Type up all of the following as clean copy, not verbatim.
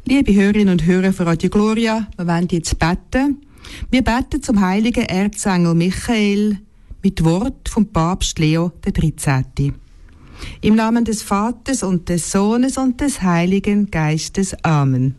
Liebe Hörerinnen und Hörer von Radio Gloria, wir wollen jetzt beten. Wir beten zum heiligen Erzengel Michael mit Wort vom Papst Leo XIII. Im Namen des Vaters und des Sohnes und des Heiligen Geistes. Amen.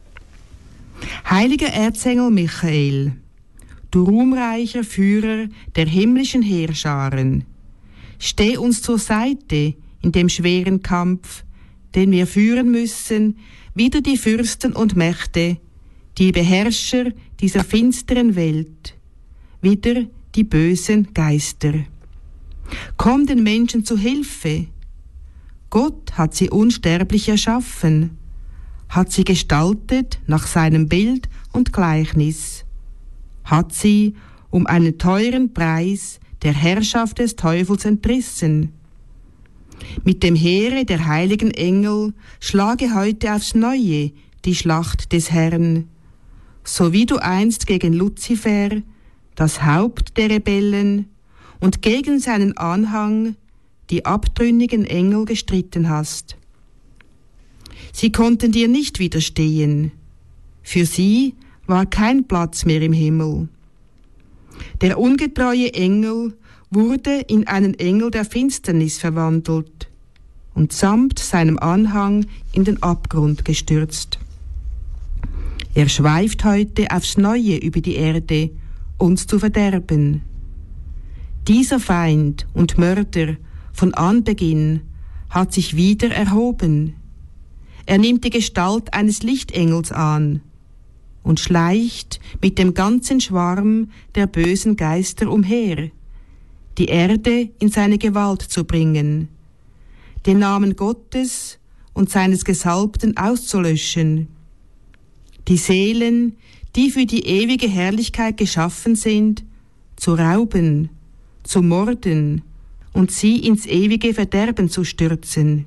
Heiliger Erzengel Michael, du ruhmreicher Führer der himmlischen Heerscharen, steh uns zur Seite in dem schweren Kampf, den wir führen müssen, wider die Fürsten und Mächte, die Beherrscher dieser finsteren Welt, wider die bösen Geister. Komm den Menschen zu Hilfe. Gott hat sie unsterblich erschaffen, hat sie gestaltet nach seinem Bild und Gleichnis, hat sie um einen teuren Preis der Herrschaft des Teufels entrissen. Mit dem Heere der heiligen Engel schlage heute aufs Neue die Schlacht des Herrn, so wie du einst gegen Luzifer, das Haupt der Rebellen, und gegen seinen Anhang, die abtrünnigen Engel, gestritten hast. Sie konnten dir nicht widerstehen. Für sie war kein Platz mehr im Himmel. Der ungetreue Engel wurde in einen Engel der Finsternis verwandelt und samt seinem Anhang in den Abgrund gestürzt. Er schweift heute aufs Neue über die Erde, uns zu verderben. Dieser Feind und Mörder von Anbeginn hat sich wieder erhoben. Er nimmt die Gestalt eines Lichtengels an und schleicht mit dem ganzen Schwarm der bösen Geister umher, die Erde in seine Gewalt zu bringen, den Namen Gottes und seines Gesalbten auszulöschen, die Seelen, die für die ewige Herrlichkeit geschaffen sind, zu rauben, zu morden und sie ins ewige Verderben zu stürzen.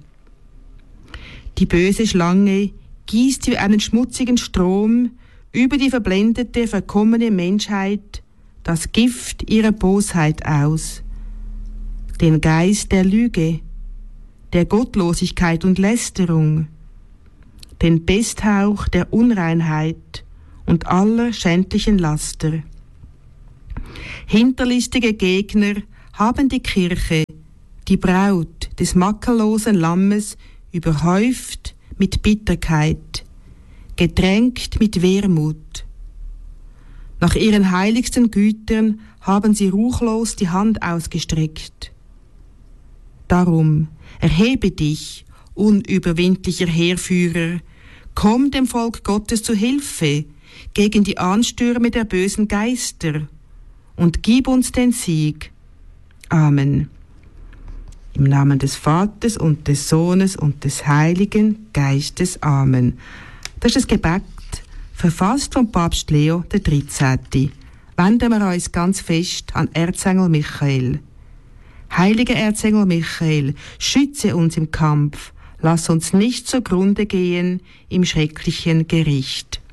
Die böse Schlange gießt wie einen schmutzigen Strom über die verblendete, verkommene Menschheit das Gift ihrer Bosheit aus, den Geist der Lüge, der Gottlosigkeit und Lästerung, den Pesthauch der Unreinheit und aller schändlichen Laster. Hinterlistige Gegner haben die Kirche, die Braut des makellosen Lammes, überhäuft mit Bitterkeit, getränkt mit Wehmut. Nach ihren heiligsten Gütern haben sie ruchlos die Hand ausgestreckt. Darum erhebe dich, unüberwindlicher Heerführer, komm dem Volk Gottes zu Hilfe gegen die Anstürme der bösen Geister und gib uns den Sieg. Amen. Im Namen des Vaters und des Sohnes und des Heiligen Geistes. Amen. Das ist das Gebet, verfasst vom Papst Leo XIII. Wenden wir uns ganz fest an Erzengel Michael. Heiliger Erzengel Michael, schütze uns im Kampf, lass uns nicht zugrunde gehen im schrecklichen Gericht.